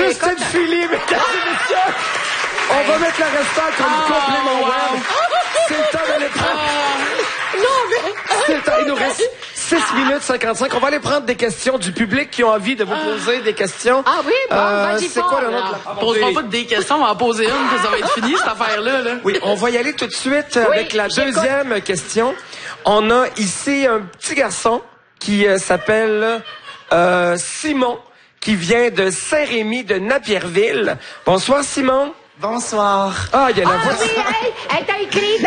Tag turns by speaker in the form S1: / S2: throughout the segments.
S1: Christine Philly, mesdames et messieurs. On va mettre le restant comme complément web. C'est le temps d'aller prendre... C'est le temps. Il nous reste 6 minutes 55. On va aller prendre des questions du public qui ont envie de vous poser des questions.
S2: Ah oui, bon, vas-y
S1: c'est quoi le nom de la...
S3: On posera pas des questions, on va en poser une, puis ça va être fini, cette affaire-là. Là.
S1: Oui, on va y aller tout de suite avec la deuxième question. On a ici un petit garçon qui s'appelle Simon, qui vient de Saint-Rémy de Napierville. Bonsoir, Simon.
S4: Bonsoir.
S1: Ah, il y a la voix.
S2: Oui, hey, t'as écrit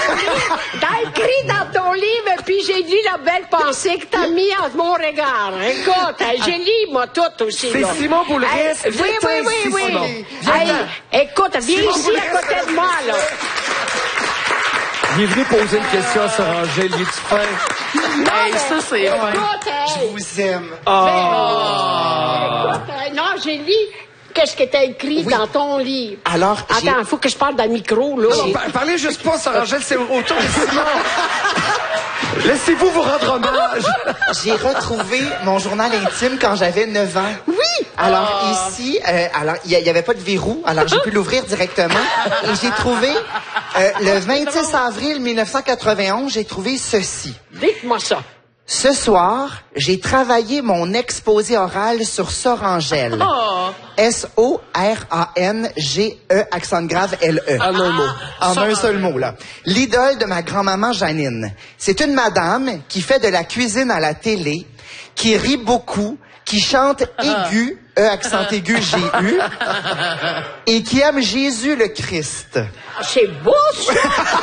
S2: dans ton livre, puis j'ai lu la belle pensée que t'as mis en mon regard. Écoute, j'ai lu, moi, tout aussi.
S1: C'est
S2: là.
S1: Simon Boulris.
S2: Oui.
S1: Simon.
S2: Hey, écoute, viens ici à côté de moi, là.
S1: Il est venu poser une question à Sœur Angèle. Il est fin.
S3: Hey, ça, c'est...
S2: Écoute,
S4: Je vous aime.
S2: écoute, non, j'ai lu... Qu'est-ce que t'as écrit dans ton livre?
S4: Alors,
S2: attends, il faut que je parle dans le micro, là.
S1: Non, parlez juste pas, Sœur Angèle, c'est autour de Simon. Laissez-vous vous rendre hommage.
S4: j'ai retrouvé mon journal intime quand j'avais 9 ans.
S2: Oui!
S4: Alors ici, alors il y avait pas de verrou, alors j'ai pu l'ouvrir directement. Et j'ai trouvé, le 26 avril 1991, j'ai trouvé ceci.
S2: Dites-moi ça.
S4: Ce soir, j'ai travaillé mon exposé oral sur Sorangelle. S-O-R-A-N-G-E, accent grave L-E.
S1: En un mot.
S4: En un seul mot, là. L'idole de ma grand-maman Janine. C'est une madame qui fait de la cuisine à la télé, qui rit beaucoup, qui chante aigu, E, accent aigu, G-U, et qui aime Jésus le Christ.
S2: C'est beau, ça!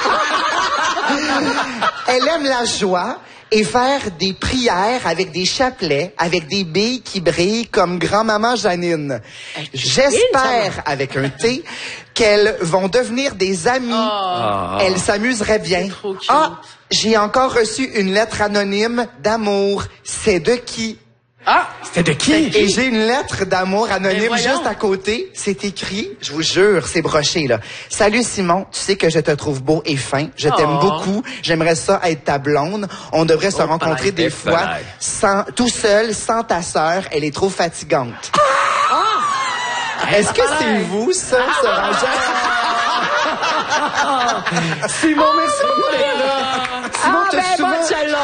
S4: Elle aime la joie et faire des prières avec des chapelets, avec des billes qui brillent comme grand-maman Janine. J'espère, avec un T, qu'elles vont devenir des amies. Elles s'amuseraient bien. J'ai encore reçu une lettre anonyme d'amour. C'est de qui?
S1: Ah, c'était de qui?
S4: Et j'ai une lettre d'amour anonyme juste à côté. C'est écrit, je vous jure, c'est broché, là. Salut Simon, tu sais que je te trouve beau et fin. Je t'aime beaucoup. J'aimerais ça être ta blonde. On devrait se rencontrer des fois tout seul, sans ta sœur. Elle est trop fatigante. Est-ce que c'est vous, ça,
S1: Simon, merci beaucoup d'être là. Simon,
S2: bonne celle-là.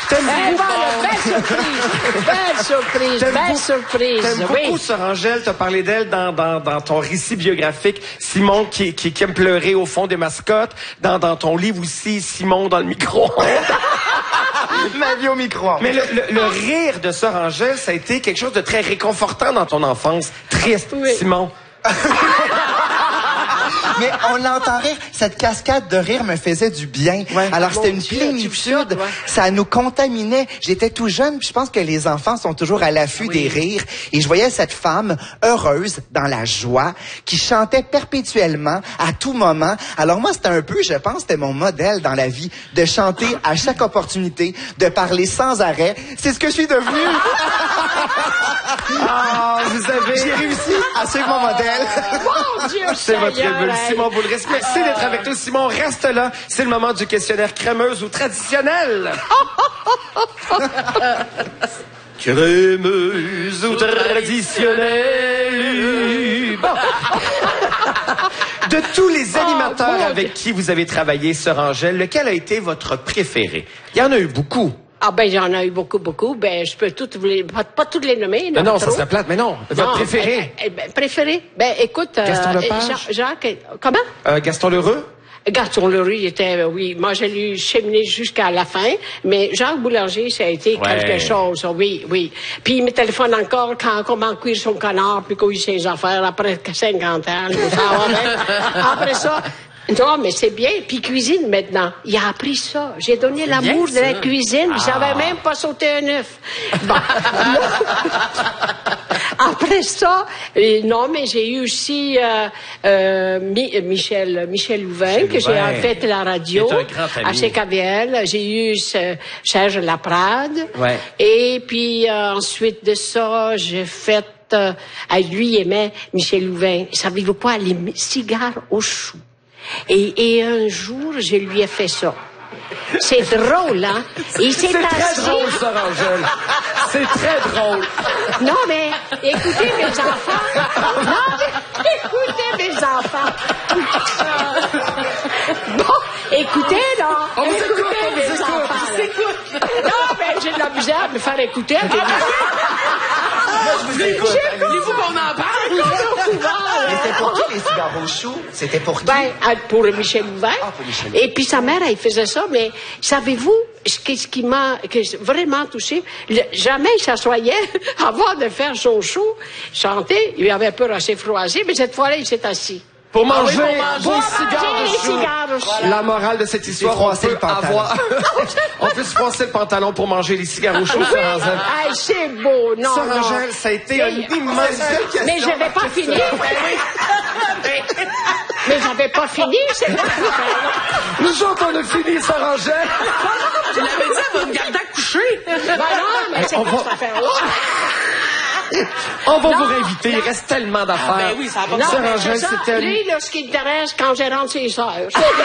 S2: Belle surprise.
S1: T'aimes beaucoup Sœur Angèle, t'as parlé d'elle dans ton récit biographique. Simon qui aime pleurer au fond des mascottes. Dans ton livre aussi, Simon dans le micro-ondes.
S4: Ma vie au micro-ondes.
S1: Mais le rire de Sœur Angèle, ça a été quelque chose de très réconfortant dans ton enfance. Triste, Simon.
S4: Mais on l'entend rire. Cette cascade de rire me faisait du bien. Alors, c'était une plénitude. Ça nous contaminait. J'étais tout jeune, puis je pense que les enfants sont toujours à l'affût des rires. Et je voyais cette femme heureuse, dans la joie, qui chantait perpétuellement, à tout moment. Alors moi, c'était un peu, je pense, c'était mon modèle dans la vie, de chanter à chaque opportunité, de parler sans arrêt. C'est ce que je suis devenu. J'ai réussi à suivre mon modèle.
S2: Mon Dieu,
S1: c'est votre bulle, Simon Boulris. Merci d'être avec nous, Simon. Reste là. C'est le moment du questionnaire crémeuse ou traditionnel. Crémeuse ou traditionnelle. Bon. De tous les animateurs avec qui vous avez travaillé, Sœur Angèle, lequel a été votre préféré? Il y en a eu beaucoup.
S2: Ah ben, il y en a eu beaucoup. Ben, je peux toutes pas toutes les nommer.
S1: Non, ça serait plate, mais non. Votre préféré?
S2: Préféré? Ben, écoute...
S1: Gaston Lepage?
S2: Jacques, comment?
S1: Gaston Lheureux?
S2: Gaston Lheureux, il était, oui, moi j'ai lu cheminer jusqu'à la fin, mais Jacques Boulanger, ça a été quelque chose, oui. Puis il me téléphone encore comment cuire son canard, puis cuire ses affaires après 50 ans. Après ça... Non, mais c'est bien. Puis cuisine maintenant. Il a appris ça. J'ai donné l'amour de la cuisine. J'avais même pas sauté un œuf. Bon. Après ça, non, mais j'ai eu aussi Michel Louvain, que j'ai fait la radio à CKVL. J'ai eu Serge Laprade. Ouais. Et puis ensuite de ça, j'ai fait... lui, il aimait Michel Louvain. Savez-vous quoi? Les cigares au chou. Et un jour, je lui ai fait ça. C'est drôle, hein?
S1: C'est très drôle, Sœur Angèle. C'est très drôle.
S2: Non, mais écoutez, mes enfants, écoutait.
S4: Moi, je vous écoute.
S3: Voulez-vous qu'on en parle?
S4: Mais c'était pour qui, les cigares choux? C'était pour qui?
S2: Ben, pour Michel Ouvert.
S4: Ah, pour Michel.
S2: Et puis sa mère, elle faisait ça, mais savez-vous ce qui m'a vraiment touché? Jamais il s'assoyait avant de faire son show, chanter. Il avait peur assez froissé, mais cette fois-là, il s'est assis.
S1: Pour manger
S3: pour
S1: vos
S3: manger
S1: cigares de chou. La morale de cette histoire, on peut avoir... on peut se froisser le pantalon pour manger les cigares au chaud, Sœur Angèle.
S2: Ah, c'est beau, non,
S1: Sœur
S2: non.
S1: Angèle, ça a été un immense...
S2: Mais j'avais pas fini. Mais j'avais pas fini, c'est là.
S1: Nous autres, on a fini, Sœur Angèle.
S3: Tu l'avais dit, elle va me garder à coucher.
S2: Ben non, mais c'est
S1: on
S2: pas
S1: va-
S2: cette affaire-là.
S1: On va vous réinviter, il reste tellement d'affaires.
S3: ben oui, ça a pas de
S2: Non,
S1: Sœur
S2: mais
S1: Angèle,
S2: c'est ça.
S1: c'était...
S2: Lui, là, ce qui intéresse, quand j'ai rentré ses sœurs.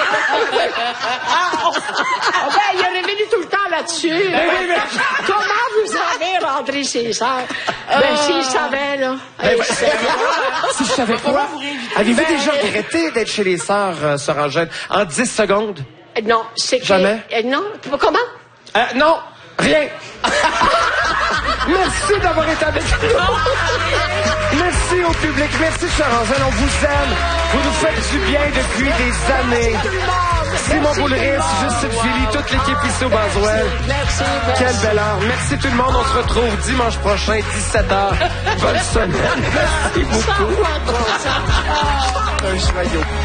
S2: Il est revenu tout le temps là-dessus. Comment vous avez rentré ses sœurs? Ben, s'il savait, là.
S1: Si je savais quoi, avez-vous déjà regretté d'être chez les sœurs, Sœur Angèle, en 10 secondes?
S2: Non, c'est que...
S1: Jamais?
S2: Non, comment?
S1: Non, rien. Merci d'avoir été avec nous. Merci au public. Merci, Sœur Angèle. On vous aime. Vous nous faites du bien depuis des années. Simon Boulris, Justine Philly, toute l'équipe ici au Boswell.
S2: Merci.
S1: Quelle belle heure. Merci tout le monde. On se retrouve dimanche prochain, 17h. Bonne semaine. Merci beaucoup. Un joyau.